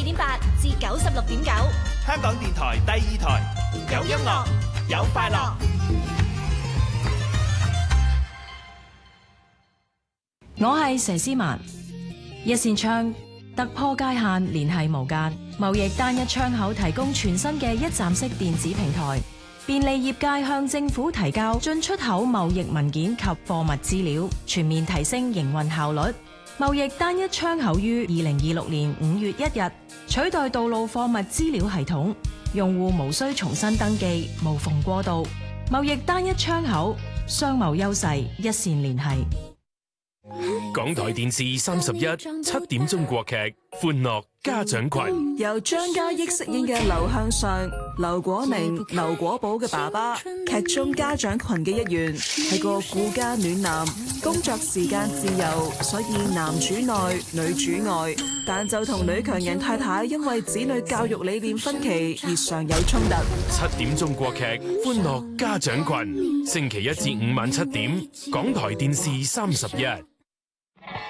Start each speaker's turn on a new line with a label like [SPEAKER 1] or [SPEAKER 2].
[SPEAKER 1] 96.8至96.9，
[SPEAKER 2] 香港電台第2台，有音樂，有快樂。
[SPEAKER 3] 我係佘詩曼，一線窗突破界限，聯繫無間，貿易單一窗口提供全新嘅一站式電子平台，便利業界向政府提交進出口貿易文件及貨物資料，全面提升營運效率。貿易單一窗口於2026年5月1日取代道路貨物資料系統，用戶無需重新登記，無縫過渡。貿易單一窗口，商貿優勢一線聯繫。
[SPEAKER 4] 港台電視31 7點鐘國劇《歡樂家長群》，
[SPEAKER 5] 由張嘉益飾演嘅劉向上、劉果寧、劉果寶嘅爸爸，劇中家長群嘅一員，係個顧家暖男，工作時間自由，所以男主內女主外，但就同女強人太太因為子女教育理念分歧而常有衝突。
[SPEAKER 4] 7點鐘國劇《歡樂家長群》，星期1至5晚7點，港台電視31。